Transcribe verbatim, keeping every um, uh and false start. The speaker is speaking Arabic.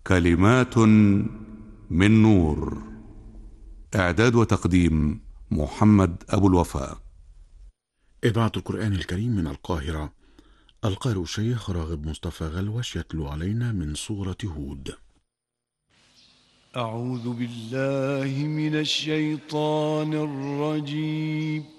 كلمات من نور. إعداد وتقديم محمد أبو الوفاء. إذاعة القرآن الكريم من القاهرة. القارئ الشيخ راغب مصطفى غلوش يتلو علينا من سورة هود. أعوذ بالله من الشيطان الرجيم.